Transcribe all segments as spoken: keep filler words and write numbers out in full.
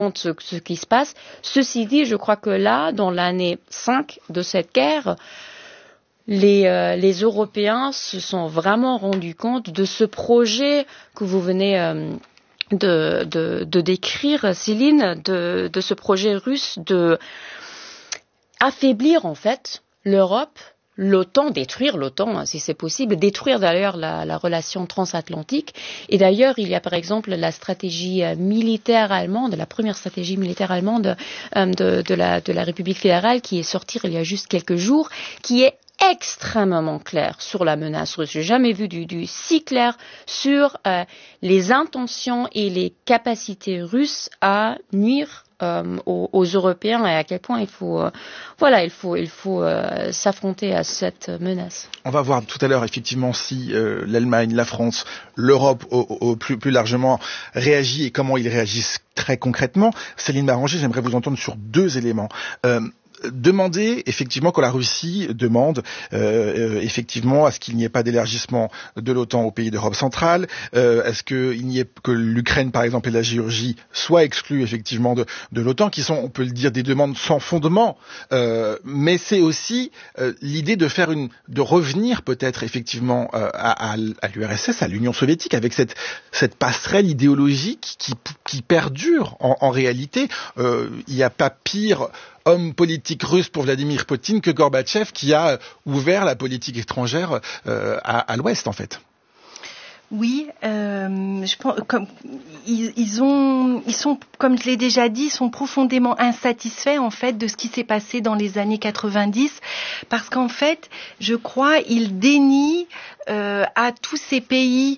ce, ce qui se passe. Ceci dit, je crois que là, dans l'année cinq de cette guerre, les, euh, les Européens se sont vraiment rendus compte de ce projet que vous venez euh, de, de, de décrire, Céline, de, de ce projet russe de affaiblir en fait l'Europe, l'OTAN, détruire l'OTAN si c'est possible, détruire d'ailleurs la, la relation transatlantique. Et d'ailleurs, il y a par exemple la stratégie militaire allemande, la première stratégie militaire allemande euh, de, de, la, de la République fédérale qui est sortie il y a juste quelques jours, qui est extrêmement clair sur la menace russe. J'ai jamais vu du, du si clair sur euh, les intentions et les capacités russes à nuire euh, aux, aux Européens et à quel point il faut, euh, voilà, il faut, il faut euh, s'affronter à cette menace. On va voir tout à l'heure effectivement si euh, l'Allemagne, la France, l'Europe au, au, plus, plus largement réagit et comment ils réagissent très concrètement. Céline Baranger, j'aimerais vous entendre sur deux éléments. Euh, Demander effectivement que la Russie demande euh, euh, effectivement à ce qu'il n'y ait pas d'élargissement de l'OTAN aux pays d'Europe centrale, euh, à ce qu'il n'y ait que l'Ukraine par exemple et la Géorgie soient exclus effectivement de, de l'OTAN, qui sont, on peut le dire, des demandes sans fondement. Euh, mais c'est aussi euh, l'idée de faire une, de revenir peut-être effectivement euh, à, à, à l'U R S S, à l'Union soviétique, avec cette cette passerelle idéologique qui qui perdure en, en réalité. Euh, il n'y a pas pire homme politique russe pour Vladimir Poutine que Gorbatchev, qui a ouvert la politique étrangère euh, à, à l'Ouest, en fait. Oui, euh, je pense, comme, ils, ils ont, ils sont, comme je l'ai déjà dit, sont profondément insatisfaits en fait de ce qui s'est passé dans les années quatre-vingt-dix, parce qu'en fait, je crois, ils dénient euh, à tous ces pays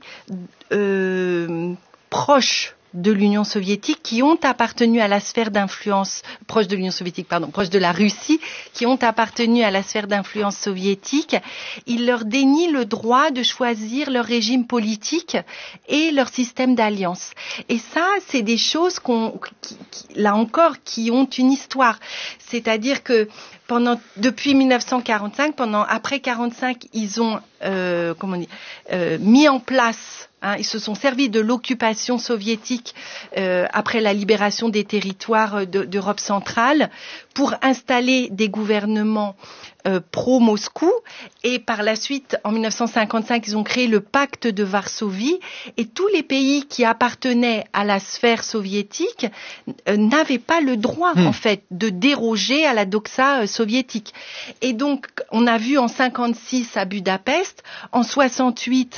euh, proches de l'Union soviétique, qui ont appartenu à la sphère d'influence, proche de l'Union soviétique, pardon, proche de la Russie, qui ont appartenu à la sphère d'influence soviétique, ils leur dénient le droit de choisir leur régime politique et leur système d'alliance. Et ça, c'est des choses qu'on, qui, qui, là encore, qui ont une histoire. C'est-à-dire que pendant, depuis mille neuf cent quarante-cinq, pendant, après quarante-cinq, ils ont, euh, comment on dit, euh, mis en place Hein, ils se sont servis de l'occupation soviétique euh, après la libération des territoires de, d'Europe centrale pour installer des gouvernements euh, pro-Moscou. Et par la suite, en mille neuf cent cinquante-cinq, ils ont créé le pacte de Varsovie. Et tous les pays qui appartenaient à la sphère soviétique euh, n'avaient pas le droit, mmh. en fait, de déroger à la doxa euh, soviétique. Et donc, on a vu en cinquante-six à Budapest, en soixante-huit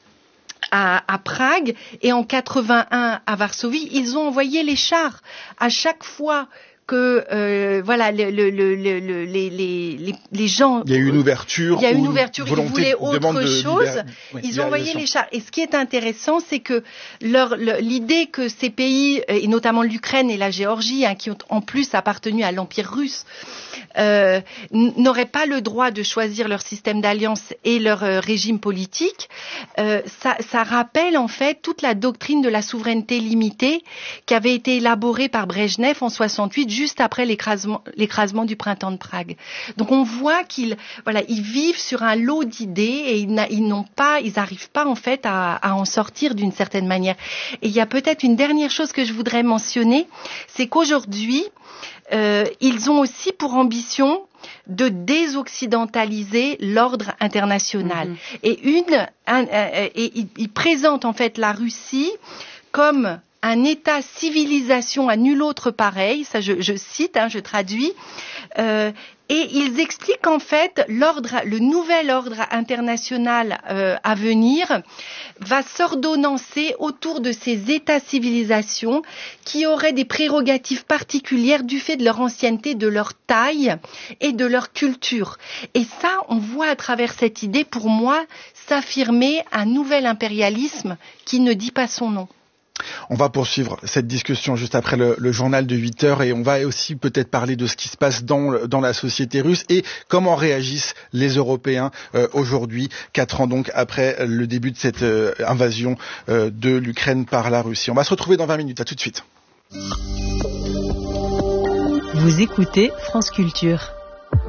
À, à Prague et en quatre-vingt-un à Varsovie, ils ont envoyé les chars. À chaque fois que euh, voilà le, le, le, le, les, les, les gens, il y a eu une ouverture, il y a eu une ouverture, ils voulaient autre de chose. Libér... Oui, ils ont envoyé les chars. Et ce qui est intéressant, c'est que leur, leur, l'idée que ces pays, et notamment l'Ukraine et la Géorgie, hein, qui ont en plus appartenu à l'Empire russe, euh, n'auraient pas le droit de choisir leur système d'alliance et leur euh, régime politique. Euh, ça, ça rappelle en fait toute la doctrine de la souveraineté limitée qui avait été élaborée par Brejnev en soixante-huit, juste après l'écrasement, l'écrasement du printemps de Prague. Donc on voit qu'ils, voilà, ils vivent sur un lot d'idées et ils, ils n'ont pas, ils n'arrivent pas en fait à, à en sortir d'une certaine manière. Et il y a peut-être une dernière chose que je voudrais mentionner, c'est qu'aujourd'hui, euh, ils ont aussi pour ambition de désoccidentaliser l'ordre international. Mmh. Et une, un, un, et ils, ils présentent en fait la Russie comme un État civilisation à nul autre pareil, ça je, je cite, hein, je traduis, euh, et ils expliquent qu'en fait l'ordre, le nouvel ordre international euh, à venir va s'ordonnancer autour de ces États civilisations qui auraient des prérogatives particulières du fait de leur ancienneté, de leur taille et de leur culture. Et ça, on voit à travers cette idée, pour moi, s'affirmer un nouvel impérialisme qui ne dit pas son nom. On va poursuivre cette discussion juste après le, le journal de huit heures et on va aussi peut-être parler de ce qui se passe dans, dans la société russe et comment réagissent les Européens euh, aujourd'hui, quatre ans donc après le début de cette euh, invasion euh, de l'Ukraine par la Russie. On va se retrouver dans vingt minutes, à tout de suite. Vous écoutez France Culture.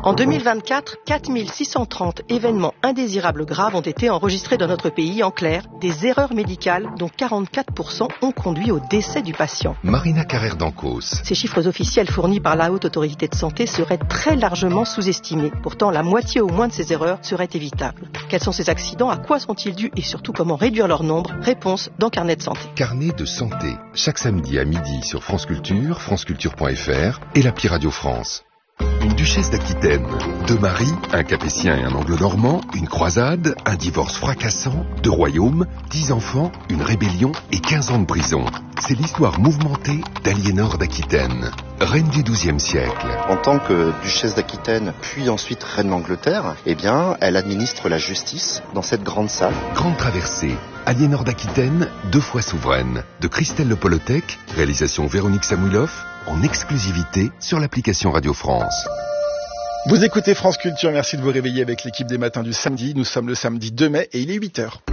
En deux mille vingt-quatre, quatre mille six cent trente événements indésirables graves ont été enregistrés dans notre pays. En clair, des erreurs médicales dont quarante-quatre pour cent ont conduit au décès du patient. Marina Carrère d'Ancos. Ces chiffres officiels fournis par la Haute Autorité de Santé seraient très largement sous-estimés. Pourtant, la moitié au moins de ces erreurs seraient évitables. Quels sont ces accidents? À quoi sont-ils dus? Et surtout, comment réduire leur nombre? Réponse dans Carnet de Santé. Carnet de Santé. Chaque samedi à midi sur France Culture, franceculture point f r et l'appli Radio France. Une duchesse d'Aquitaine, deux maris, un capétien et un anglo-normand, une croisade, un divorce fracassant, deux royaumes, dix enfants, une rébellion et quinze ans de prison. C'est l'histoire mouvementée d'Aliénor d'Aquitaine, reine du douzième siècle. En tant que duchesse d'Aquitaine, puis ensuite reine d'Angleterre, eh bien, elle administre la justice dans cette grande salle. Grande traversée, Aliénor d'Aquitaine, deux fois souveraine, de Christelle Le Polotec, réalisation Véronique Samouilov, en exclusivité sur l'application Radio France. Vous écoutez France Culture, merci de vous réveiller avec l'équipe des matins du samedi. Nous sommes le samedi deux mai et il est huit heures.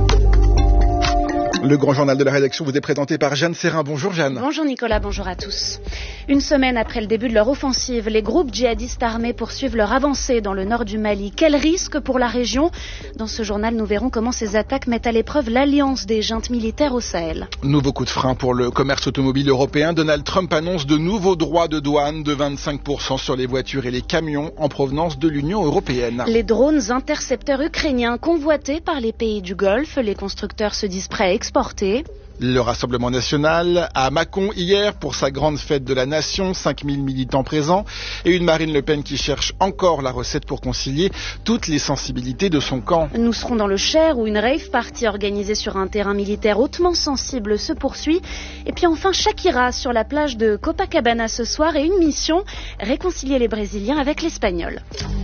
Le grand journal de la rédaction vous est présenté par Jeanne Serrin. Bonjour Jeanne. Bonjour Nicolas, bonjour à tous. Une semaine après le début de leur offensive, les groupes djihadistes armés poursuivent leur avancée dans le nord du Mali. Quel risque pour la région? Dans ce journal, nous verrons comment ces attaques mettent à l'épreuve l'alliance des juntes militaires au Sahel. Nouveau coup de frein pour le commerce automobile européen. Donald Trump annonce de nouveaux droits de douane de vingt-cinq pour cent sur les voitures et les camions en provenance de l'Union européenne. Les drones intercepteurs ukrainiens convoités par les pays du Golfe. Les constructeurs se disent prêts à exporter. Le Rassemblement national à Mâcon hier pour sa grande fête de la nation, cinq mille militants présents et une Marine Le Pen qui cherche encore la recette pour concilier toutes les sensibilités de son camp. Nous serons dans le Cher où une rave party organisée sur un terrain militaire hautement sensible se poursuit. Et puis enfin Shakira sur la plage de Copacabana ce soir et une mission, réconcilier les Brésiliens avec l'Espagnol.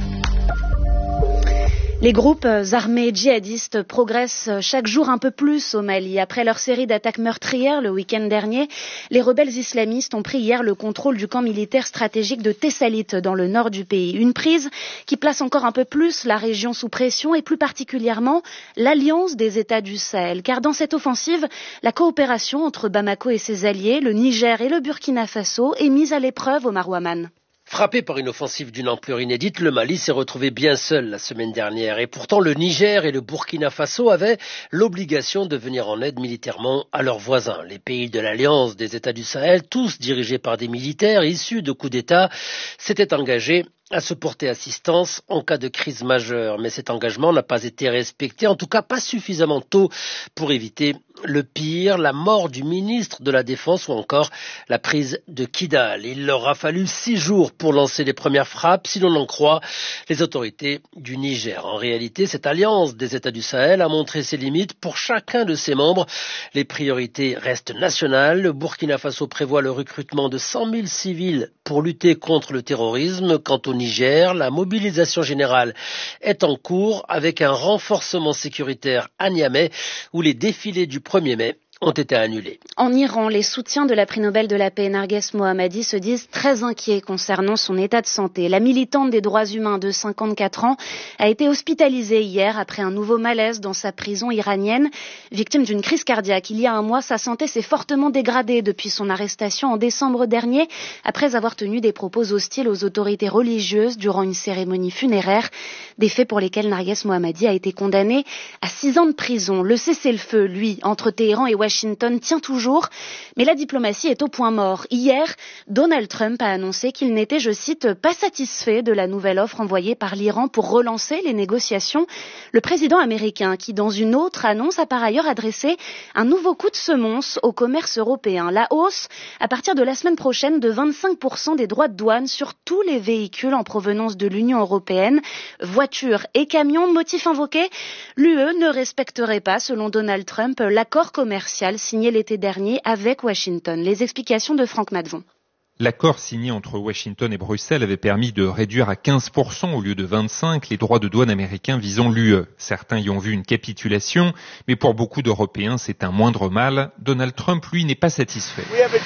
Les groupes armés djihadistes progressent chaque jour un peu plus au Mali. Après leur série d'attaques meurtrières le week-end dernier, les rebelles islamistes ont pris hier le contrôle du camp militaire stratégique de Tessalit dans le nord du pays. Une prise qui place encore un peu plus la région sous pression et plus particulièrement l'alliance des États du Sahel. Car dans cette offensive, la coopération entre Bamako et ses alliés, le Niger et le Burkina Faso, est mise à l'épreuve au Marouaman. Frappé par une offensive d'une ampleur inédite, le Mali s'est retrouvé bien seul la semaine dernière. Et pourtant, le Niger et le Burkina Faso avaient l'obligation de venir en aide militairement à leurs voisins. Les pays de l'Alliance des États du Sahel, tous dirigés par des militaires issus de coups d'État, s'étaient engagés à se porter assistance en cas de crise majeure. Mais cet engagement n'a pas été respecté, en tout cas pas suffisamment tôt pour éviter le pire, la mort du ministre de la Défense ou encore la prise de Kidal. Il leur a fallu six jours pour lancer les premières frappes, si l'on en croit les autorités du Niger. En réalité, cette alliance des États du Sahel a montré ses limites pour chacun de ses membres. Les priorités restent nationales. Le Burkina Faso prévoit le recrutement de cent mille civils pour lutter contre le terrorisme. Quant au Niger, la mobilisation générale est en cours avec un renforcement sécuritaire à Niamey où les défilés du premier mai ont été annulés. En Iran, les soutiens de la prix Nobel de la paix Narges Mohammadi se disent très inquiets concernant son état de santé. La militante des droits humains de cinquante-quatre ans a été hospitalisée hier après un nouveau malaise dans sa prison iranienne. Victime d'une crise cardiaque, il y a un mois, sa santé s'est fortement dégradée depuis son arrestation en décembre dernier, après avoir tenu des propos hostiles aux autorités religieuses durant une cérémonie funéraire, des faits pour lesquels Narges Mohammadi a été condamné à six ans de prison. Le cessez-le-feu, lui, entre Téhéran et Washington, Washington tient toujours, mais la diplomatie est au point mort. Hier, Donald Trump a annoncé qu'il n'était, je cite, pas satisfait de la nouvelle offre envoyée par l'Iran pour relancer les négociations. Le président américain, qui dans une autre annonce a par ailleurs adressé un nouveau coup de semonce au commerce européen. La hausse, à partir de la semaine prochaine, de vingt-cinq pour cent des droits de douane sur tous les véhicules en provenance de l'Union européenne, voitures et camions. Motif invoqué, l'U E ne respecterait pas, selon Donald Trump, l'accord commercial signé l'été dernier avec Washington. Les explications de Franck Madvon. L'accord signé entre Washington et Bruxelles avait permis de réduire à quinze pour cent au lieu de vingt-cinq les droits de douane américains visant l'U E. Certains y ont vu une capitulation, mais pour beaucoup d'Européens, c'est un moindre mal. Donald Trump, lui, n'est pas satisfait.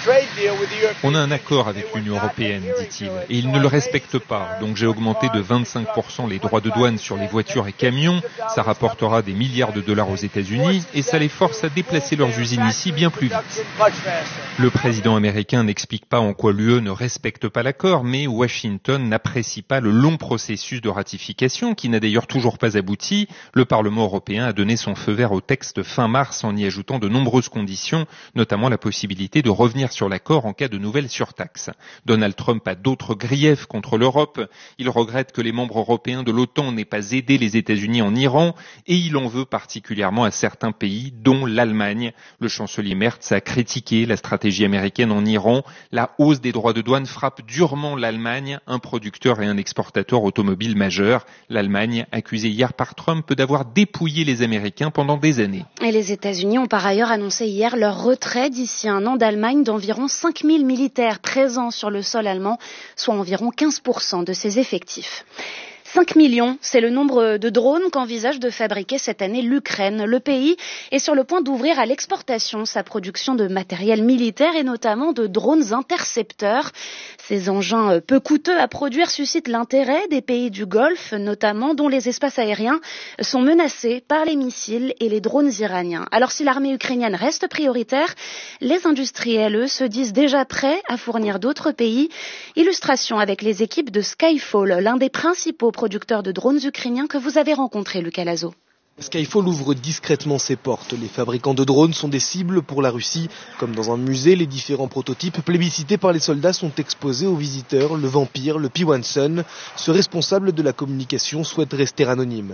On a un accord avec l'Union européenne, dit-il, et ils ne le respectent pas. Donc j'ai augmenté de vingt-cinq pour cent les droits de douane sur les voitures et camions. Ça rapportera des milliards de dollars aux États-Unis et ça les force à déplacer leurs usines ici bien plus vite. Le président américain n'explique pas en quoi l'U E l'U E ne respecte pas l'accord, mais Washington n'apprécie pas le long processus de ratification qui n'a d'ailleurs toujours pas abouti. Le Parlement européen a donné son feu vert au texte fin mars en y ajoutant de nombreuses conditions, notamment la possibilité de revenir sur l'accord en cas de nouvelles surtaxes. Donald Trump a d'autres griefs contre l'Europe. Il regrette que les membres européens de l'OTAN n'aient pas aidé les États-Unis en Iran et il en veut particulièrement à certains pays, dont l'Allemagne. Le chancelier Merz a critiqué la stratégie américaine en Iran. La hausse des droits de douane frappe durement l'Allemagne, un producteur et un exportateur automobile majeur. L'Allemagne, accusée hier par Trump d'avoir dépouillé les Américains pendant des années. Et les États-Unis ont par ailleurs annoncé hier leur retrait d'ici un an d'Allemagne d'environ cinq mille militaires présents sur le sol allemand, soit environ quinze pour cent de ses effectifs. cinq millions, c'est le nombre de drones qu'envisage de fabriquer cette année l'Ukraine. Le pays est sur le point d'ouvrir à l'exportation sa production de matériel militaire et notamment de drones intercepteurs. Ces engins peu coûteux à produire suscitent l'intérêt des pays du Golfe, notamment dont les espaces aériens sont menacés par les missiles et les drones iraniens. Alors si l'armée ukrainienne reste prioritaire, les industriels, eux, se disent déjà prêts à fournir d'autres pays. Illustration avec les équipes de Skyfall, l'un des principaux producteurs de drones ukrainiens que vous avez rencontré, Lucas Lazo. Skyfall ouvre discrètement ses portes. Les fabricants de drones sont des cibles pour la Russie. Comme dans un musée, les différents prototypes plébiscités par les soldats sont exposés aux visiteurs. Le Vampire, le P un Sun, ce responsable de la communication souhaite rester anonyme.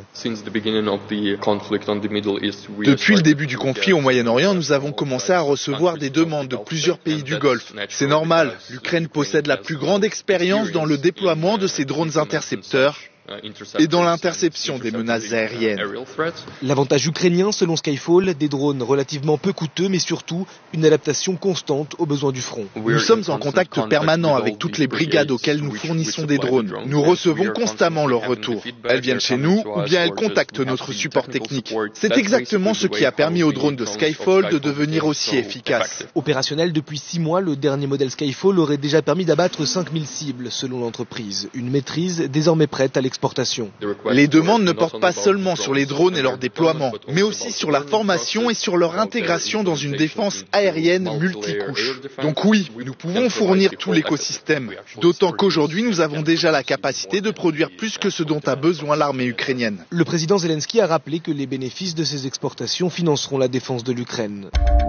Depuis le début du conflit au Moyen-Orient, nous avons commencé à recevoir des demandes de plusieurs pays du Golfe. C'est normal, l'Ukraine possède la plus grande expérience dans le déploiement de ces drones intercepteurs et dans l'interception des menaces aériennes. L'avantage ukrainien, selon Skyfall, des drones relativement peu coûteux, mais surtout une adaptation constante aux besoins du front. Nous sommes en contact permanent avec toutes les brigades auxquelles nous fournissons des drones. Nous recevons constamment leurs retours. Elles viennent chez nous ou bien elles contactent notre support technique. C'est exactement ce qui a permis aux drones de Skyfall de devenir aussi efficaces. Opérationnel depuis six mois, le dernier modèle Skyfall aurait déjà permis d'abattre cinq mille cibles, selon l'entreprise. Une maîtrise désormais prête à l'exportation. Les demandes ne portent pas seulement sur les drones et leur déploiement, mais aussi sur la formation et sur leur intégration dans une défense aérienne multicouche. Donc oui, nous pouvons fournir tout l'écosystème, d'autant qu'aujourd'hui nous avons déjà la capacité de produire plus que ce dont a besoin l'armée ukrainienne. Le président Zelensky a rappelé que les bénéfices de ces exportations financeront la défense de l'Ukraine.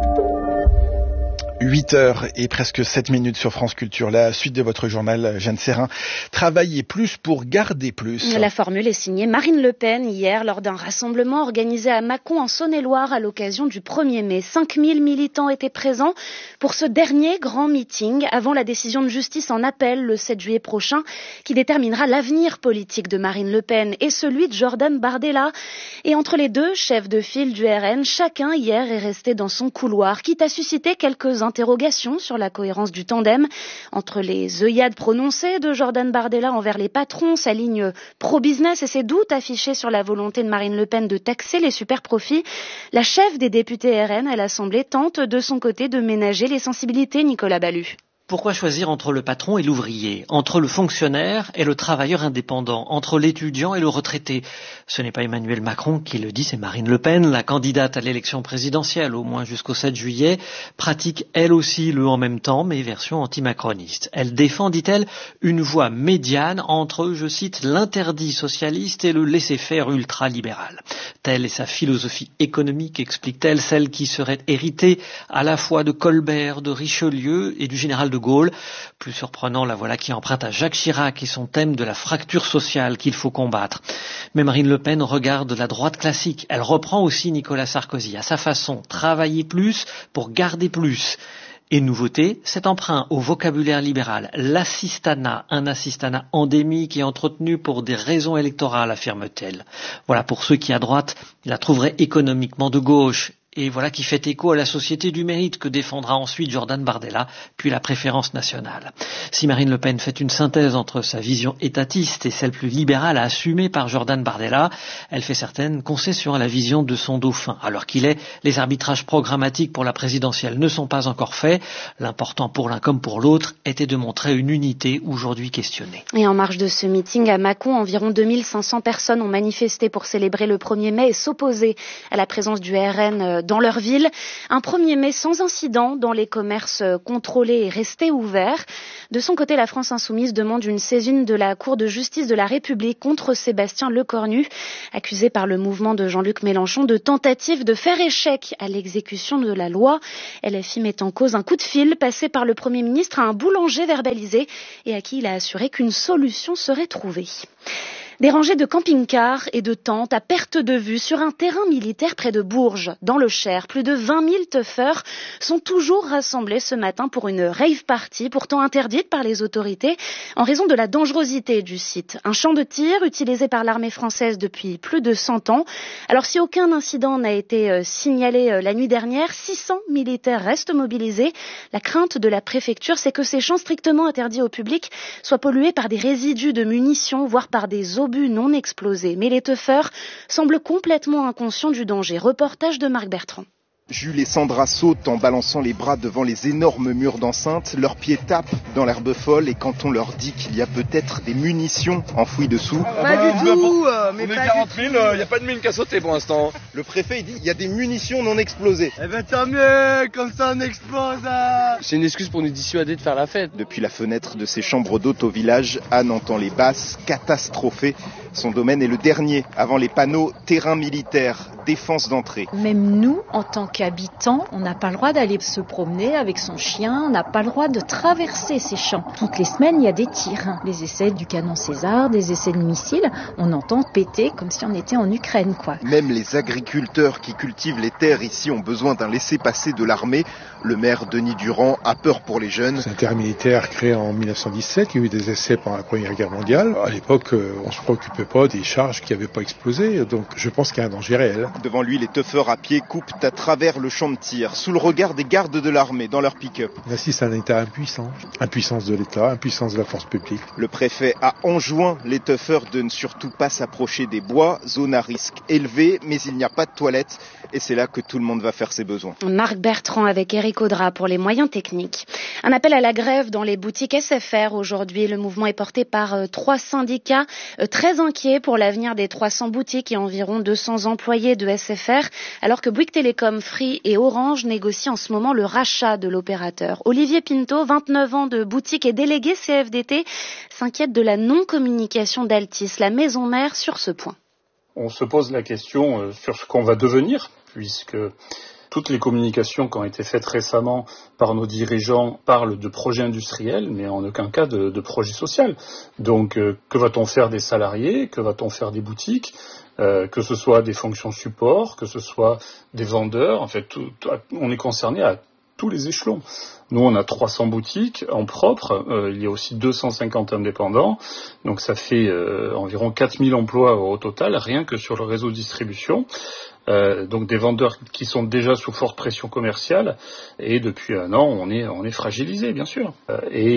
huit heures et presque sept minutes sur France Culture. La suite de votre journal, Jeanne Serrin. Travailler plus pour garder plus. La formule est signée Marine Le Pen hier lors d'un rassemblement organisé à Mâcon en Saône-et-Loire à l'occasion du premier mai. cinq mille militants étaient présents pour ce dernier grand meeting avant la décision de justice en appel le sept juillet prochain qui déterminera l'avenir politique de Marine Le Pen et celui de Jordan Bardella. Et entre les deux chefs de file du R N, chacun hier est resté dans son couloir, quitte à susciter quelques interrogations sur la cohérence du tandem entre les œillades prononcées de Jordan Bardella envers les patrons, sa ligne pro-business et ses doutes affichés sur la volonté de Marine Le Pen de taxer les super-profits. La chef des députés R N à l'Assemblée tente de son côté de ménager les sensibilités, Nicolas Ballu. Pourquoi choisir entre le patron et l'ouvrier, entre le fonctionnaire et le travailleur indépendant, entre l'étudiant et le retraité? Ce n'est pas Emmanuel Macron qui le dit, c'est Marine Le Pen, la candidate à l'élection présidentielle, au moins jusqu'au sept juillet, pratique elle aussi le en même temps, mais version anti-macroniste. Elle défend, dit-elle, une voie médiane entre, je cite, l'interdit socialiste et le laisser-faire ultra-libéral. Telle est sa philosophie économique, explique-t-elle, celle qui serait héritée à la fois de Colbert, de Richelieu et du général de Gaulle. Plus surprenant, la voilà qui emprunte à Jacques Chirac et son thème de la fracture sociale qu'il faut combattre. Mais Marine Le Pen regarde la droite classique. Elle reprend aussi Nicolas Sarkozy à sa façon, travailler plus pour garder plus. Et nouveauté, cet emprunt au vocabulaire libéral, l'assistanat, un assistanat endémique et entretenu pour des raisons électorales, affirme-t-elle. Voilà pour ceux qui, à droite, la trouveraient économiquement de gauche. Et voilà qui fait écho à la société du mérite que défendra ensuite Jordan Bardella, puis la préférence nationale. Si Marine Le Pen fait une synthèse entre sa vision étatiste et celle plus libérale assumée par Jordan Bardella, elle fait certaines concessions à la vision de son dauphin. Alors qu'il est, les arbitrages programmatiques pour la présidentielle ne sont pas encore faits. L'important pour l'un comme pour l'autre était de montrer une unité aujourd'hui questionnée. Et en marge de ce meeting à Mâcon, environ deux mille cinq cents personnes ont manifesté pour célébrer le premier mai et s'opposer à la présence du R N dans leur ville. Un premier mai sans incident dans les commerces contrôlés et restés ouverts. De son côté, la France insoumise demande une saisine de la Cour de justice de la République contre Sébastien Lecornu, accusé par le mouvement de Jean-Luc Mélenchon de tentative de faire échec à l'exécution de la loi. L F I met en cause un coup de fil passé par le Premier ministre à un boulanger verbalisé et à qui il a assuré qu'une solution serait trouvée. Des rangées de camping-cars et de tentes à perte de vue sur un terrain militaire près de Bourges, dans le Cher. Plus de vingt mille teufeurs sont toujours rassemblés ce matin pour une rave party, pourtant interdite par les autorités en raison de la dangerosité du site. Un champ de tir utilisé par l'armée française depuis plus de cent ans. Alors si aucun incident n'a été signalé la nuit dernière, six cents militaires restent mobilisés. La crainte de la préfecture, c'est que ces champs strictement interdits au public soient pollués par des résidus de munitions, voire par des obus non explosés. Mais les teufeurs semblent complètement inconscients du danger. Reportage de Marc Bertrand. Jules et Sandra sautent en balançant les bras devant les énormes murs d'enceinte. Leurs pieds tapent dans l'herbe folle et quand on leur dit qu'il y a peut-être des munitions enfouies dessous... Pas du tout, euh, mais on est pas quarante mille, il n'y euh, a pas de mine qui a sauté pour l'instant. Le préfet il dit il y a des munitions non explosées. Eh ben tant mieux, comme ça on explose. Hein. C'est une excuse pour nous dissuader de faire la fête. Depuis la fenêtre de ses chambres d'hôte au village, Anne entend les basses, catastrophées. Son domaine est le dernier, avant les panneaux terrain militaire, défense d'entrée. Même nous, en tant qu'habitants, on n'a pas le droit d'aller se promener avec son chien, on n'a pas le droit de traverser ces champs. Toutes les semaines, il y a des tirs, des essais du canon César, des essais de missiles. On entend péter comme si on était en Ukraine, quoi. Même les agriculteurs qui cultivent les terres ici ont besoin d'un laissez-passer de l'armée. Le maire Denis Durand a peur pour les jeunes. C'est un terrain militaire créé en mille neuf cent dix-sept, il y a eu des essais pendant la Première Guerre mondiale. À l'époque, on se préoccupait pas des charges qui n'avaient pas explosé, donc je pense qu'il y a un danger réel. Devant lui, les teufeurs à pied coupent à travers le champ de tir, sous le regard des gardes de l'armée dans leur pick-up. On assiste à un État impuissant, impuissance de l'État, impuissance de la force publique. Le préfet a enjoint les teufeurs de ne surtout pas s'approcher des bois, zone à risque élevé, mais il n'y a pas de toilettes et c'est là que tout le monde va faire ses besoins. Marc Bertrand avec Eric Audra pour les moyens techniques. Un appel à la grève dans les boutiques S F R aujourd'hui. Le mouvement est porté par euh, trois syndicats euh, très inquiets pour l'avenir des trois cents boutiques et environ deux cents employés de S F R, alors que Bouygues Télécom, Free et Orange négocient en ce moment le rachat de l'opérateur. Olivier Pinto, vingt-neuf ans de boutique et délégué C F D T, s'inquiète de la non-communication d'Altis, la maison mère, sur ce point. On se pose la question euh, sur ce qu'on va devenir, puisque toutes les communications qui ont été faites récemment par nos dirigeants parlent de projets industriels, mais en aucun cas de, de projet social. Donc, euh, que va-t-on faire des salariés? Que va-t-on faire des boutiques? Euh, que ce soit des fonctions support, que ce soit des vendeurs. En fait, tout, tout, on est concerné à tous les échelons. Nous, on a trois cents boutiques en propre. Euh, il y a aussi deux cent cinquante indépendants. Donc, ça fait euh, environ quatre mille emplois au total, rien que sur le réseau de distribution. Euh, donc des vendeurs qui sont déjà sous forte pression commerciale et depuis un an on est on est fragilisé bien sûr euh,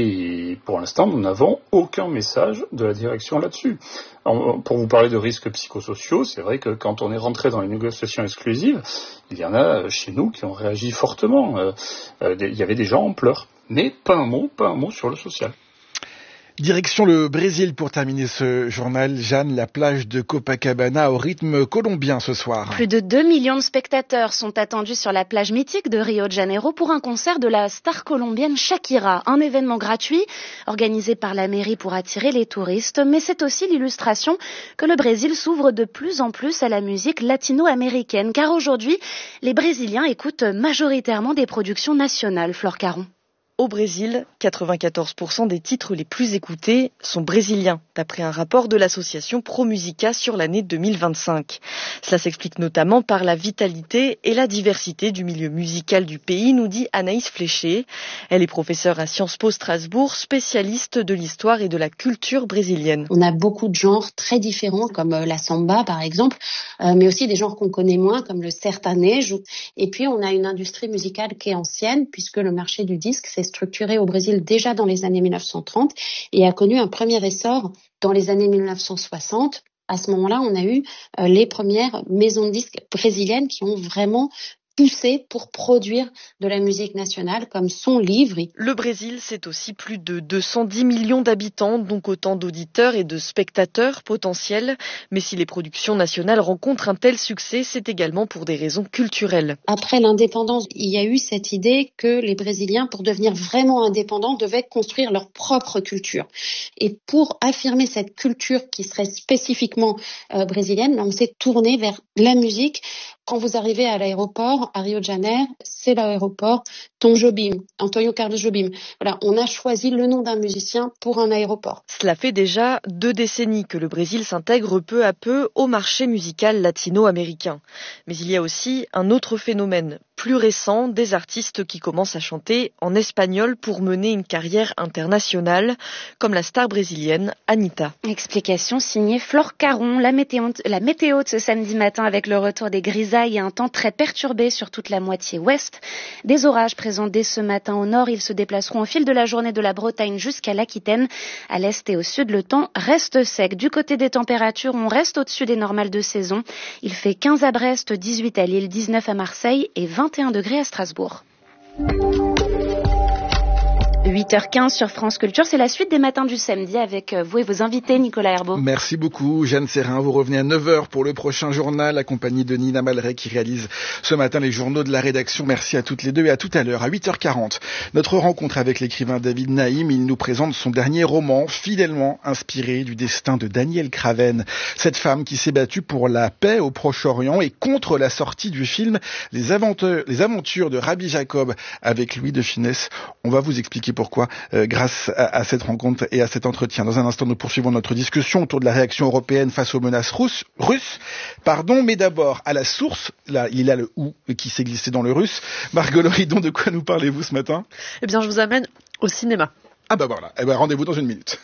et pour l'instant nous n'avons aucun message de la direction là-dessus. En, pour vous parler de risques psychosociaux, c'est vrai que quand on est rentré dans les négociations exclusives, il y en a chez nous qui ont réagi fortement. Euh, euh, il y avait des gens en pleurs, mais pas un mot, pas un mot sur le social. Direction le Brésil pour terminer ce journal. Jeanne, la plage de Copacabana au rythme colombien ce soir. Plus de deux millions de spectateurs sont attendus sur la plage mythique de Rio de Janeiro pour un concert de la star colombienne Shakira. Un événement gratuit organisé par la mairie pour attirer les touristes, mais c'est aussi l'illustration que le Brésil s'ouvre de plus en plus à la musique latino-américaine, car aujourd'hui, les Brésiliens écoutent majoritairement des productions nationales. Flore Caron. Au Brésil, quatre-vingt-quatorze pour cent des titres les plus écoutés sont brésiliens, d'après un rapport de l'association ProMusica sur l'année deux mille vingt-cinq. Cela s'explique notamment par la vitalité et la diversité du milieu musical du pays, nous dit Anaïs Fléché. Elle est professeure à Sciences Po Strasbourg, spécialiste de l'histoire et de la culture brésilienne. On a beaucoup de genres très différents, comme la samba par exemple, euh, mais aussi des genres qu'on connaît moins, comme le sertanejo. Et puis on a une industrie musicale qui est ancienne, puisque le marché du disque s'est structuré au Brésil déjà dans les années mille neuf cent trente et a connu un premier essor dans les années mille neuf cent soixante. À ce moment-là, on a eu euh, les premières maisons de disques brésiliennes qui ont vraiment poussé pour produire de la musique nationale comme son livre. Le Brésil, c'est aussi plus de deux cent dix millions d'habitants, donc autant d'auditeurs et de spectateurs potentiels. Mais si les productions nationales rencontrent un tel succès, c'est également pour des raisons culturelles. Après l'indépendance, il y a eu cette idée que les Brésiliens, pour devenir vraiment indépendants, devaient construire leur propre culture. Et pour affirmer cette culture qui serait spécifiquement euh, brésilienne, on s'est tourné vers la musique. Quand vous arrivez à l'aéroport, à Rio de Janeiro, c'est l'aéroport Tom Jobim, Antonio Carlos Jobim. Voilà, on a choisi le nom d'un musicien pour un aéroport. Cela fait déjà deux décennies que le Brésil s'intègre peu à peu au marché musical latino-américain. Mais il y a aussi un autre phénomène plus récent, des artistes qui commencent à chanter en espagnol pour mener une carrière internationale, comme la star brésilienne Anitta. Explication signée Flore Caron, la météo, la météo de ce samedi matin avec le retour des grisailles et un temps très perturbé sur toute la moitié ouest. Des orages présents dès ce matin au nord, ils se déplaceront au fil de la journée de la Bretagne jusqu'à l'Aquitaine. À l'est et au sud, le temps reste sec. Du côté des températures, on reste au-dessus des normales de saison. Il fait quinze à Brest, dix-huit à Lille, dix-neuf à Marseille et vingt et un degrés à Strasbourg. huit heures quinze sur France Culture, c'est la suite des matins du samedi avec vous et vos invités, Nicolas Herbeau. Merci beaucoup, Jeanne Serrin. Vous revenez à neuf heures pour le prochain journal, accompagné de Nina Malray qui réalise ce matin les journaux de la rédaction. Merci à toutes les deux et à tout à l'heure. À huit heures quarante, notre rencontre avec l'écrivain David Naïm. Il nous présente son dernier roman, fidèlement inspiré du destin de Danielle Craven. Cette femme qui s'est battue pour la paix au Proche-Orient et contre la sortie du film Les Aventures, les aventures de Rabbi Jacob avec Louis de Funès. On va vous expliquer pourquoi, euh, grâce à, à cette rencontre et à cet entretien. Dans un instant, nous poursuivons notre discussion autour de la réaction européenne face aux menaces russes, russes. Pardon, mais d'abord, à la source, là, il a le « ou » qui s'est glissé dans le russe. Margot Loridon, de quoi nous parlez-vous ce matin ? Eh bien, je vous amène au cinéma. Ah bah voilà, eh ben, rendez-vous dans une minute.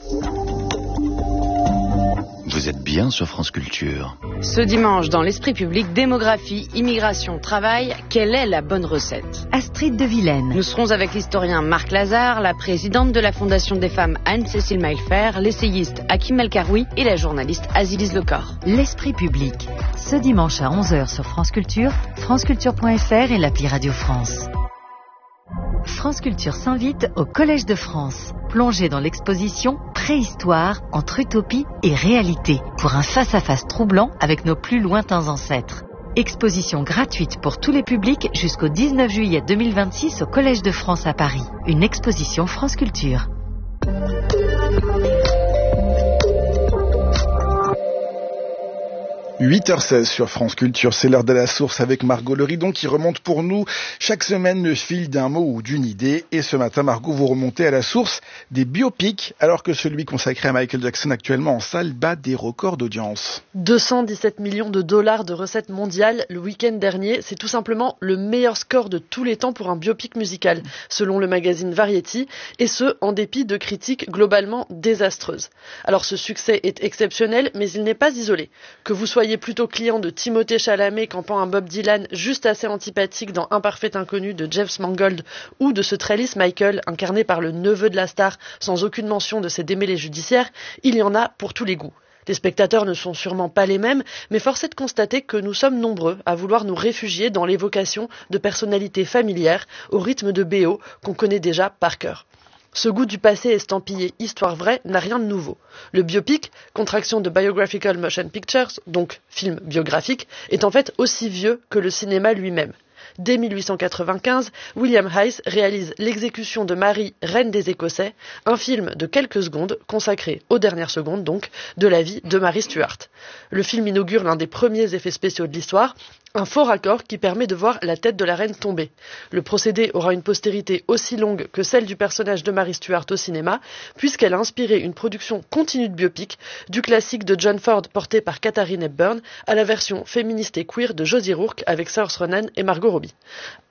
Vous êtes bien sur France Culture. Ce dimanche, dans l'esprit public, démographie, immigration, travail, quelle est la bonne recette ? Astrid de Vilaine. Nous serons avec l'historien Marc Lazare, la présidente de la Fondation des femmes Anne-Cécile Maillefer, l'essayiste Hakim El Karoui et la journaliste Azilise Lecor. L'esprit public. Ce dimanche à onze heures sur France Culture, franceculture point f r et l'appli Radio France. France Culture s'invite au Collège de France. Plongez dans l'exposition Préhistoire entre utopie et réalité pour un face-à-face troublant avec nos plus lointains ancêtres. Exposition gratuite pour tous les publics jusqu'au dix-neuf juillet deux mille vingt-six au Collège de France à Paris. Une exposition France Culture. huit heures seize sur France Culture, c'est l'heure de la source avec Margot Loridon qui remonte pour nous chaque semaine le fil d'un mot ou d'une idée. Et ce matin, Margot, vous remontez à la source des biopics, alors que celui consacré à Michael Jackson actuellement en salle bat des records d'audience. deux cent dix-sept millions de dollars de recettes mondiales le week-end dernier, c'est tout simplement le meilleur score de tous les temps pour un biopic musical, selon le magazine Variety, et ce, en dépit de critiques globalement désastreuses. Alors ce succès est exceptionnel, mais il n'est pas isolé. Que vous soyez plutôt client de Timothée Chalamet campant un Bob Dylan juste assez antipathique dans Imparfait Inconnu de James Mangold ou de ce Trellis Michael incarné par le neveu de la star sans aucune mention de ses démêlés judiciaires, il y en a pour tous les goûts. Les spectateurs ne sont sûrement pas les mêmes, mais force est de constater que nous sommes nombreux à vouloir nous réfugier dans l'évocation de personnalités familières au rythme de B O qu'on connaît déjà par cœur. Ce goût du passé estampillé histoire vraie n'a rien de nouveau. Le biopic, contraction de Biographical Motion Pictures, donc film biographique, est en fait aussi vieux que le cinéma lui-même. Dès mille huit cent quatre-vingt-quinze, William Hayes réalise L'exécution de Marie, reine des Écossais, un film de quelques secondes, consacré aux dernières secondes donc, de la vie de Mary Stuart. Le film inaugure l'un des premiers effets spéciaux de l'histoire, un faux raccord qui permet de voir la tête de la reine tomber. Le procédé aura une postérité aussi longue que celle du personnage de Mary Stuart au cinéma, puisqu'elle a inspiré une production continue de biopic, du classique de John Ford porté par Katharine Hepburn à la version féministe et queer de Josie Rourke avec Saoirse Ronan et Margot Robbie.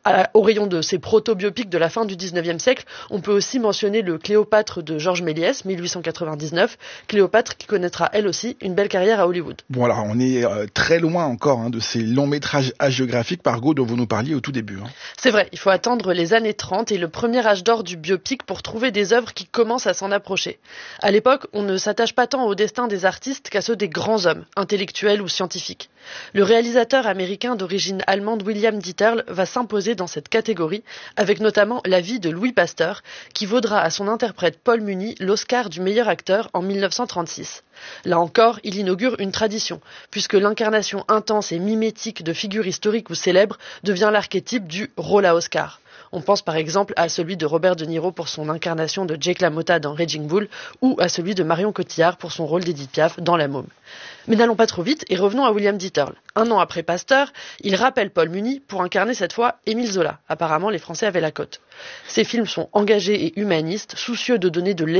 À, au rayon de ces proto-biopics de la fin du dix-neuvième siècle, on peut aussi mentionner le Cléopâtre de Georges Méliès, mille huit cent quatre-vingt-dix-neuf. Cléopâtre qui connaîtra elle aussi une belle carrière à Hollywood. Bon alors on est euh, très loin encore hein, de ces longs métrages hagiographiques, Margot, dont vous nous parliez au tout début. Hein. C'est vrai, il faut attendre les années trente et le premier âge d'or du biopic pour trouver des œuvres qui commencent à s'en approcher. À l'époque, on ne s'attache pas tant au destin des artistes qu'à ceux des grands hommes, intellectuels ou scientifiques. Le réalisateur américain d'origine allemande William Dieterle va s'imposer dans cette catégorie, avec notamment La vie de Louis Pasteur, qui vaudra à son interprète Paul Muni l'Oscar du meilleur acteur en mille neuf cent trente-six. Là encore, il inaugure une tradition, puisque l'incarnation intense et mimétique de figures historiques ou célèbres devient l'archétype du rôle à Oscar. On pense par exemple à celui de Robert De Niro pour son incarnation de Jake LaMotta dans Raging Bull ou à celui de Marion Cotillard pour son rôle d'Édith Piaf dans La Môme. Mais n'allons pas trop vite et revenons à William Dieterle. Un an après Pasteur, il rappelle Paul Muni pour incarner cette fois Émile Zola. Apparemment, les Français avaient la cote. Ces films sont engagés et humanistes, soucieux de donner de